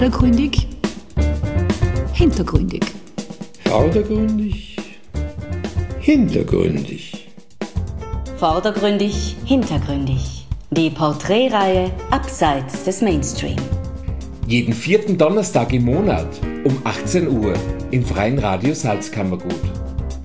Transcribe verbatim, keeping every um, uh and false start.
Vordergründig, hintergründig. Vordergründig, hintergründig. Vordergründig, hintergründig. Die Porträtreihe Abseits des Mainstream. Jeden vierten Donnerstag im Monat um achtzehn Uhr im Freien Radio Salzkammergut.